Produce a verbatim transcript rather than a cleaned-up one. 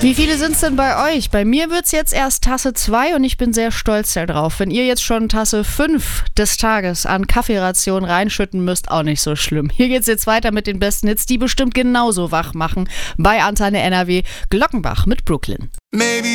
Wie viele sind es denn bei euch? Bei mir wird es jetzt erst Tasse zwei und ich bin sehr stolz darauf. Wenn ihr jetzt schon Tasse fünf des Tages an Kaffeeration reinschütten müsst, auch nicht so schlimm. Hier geht's jetzt weiter mit den besten Hits, die bestimmt genauso wach machen. Bei Antenne N R W, Glockenbach mit Brooklyn. Maybe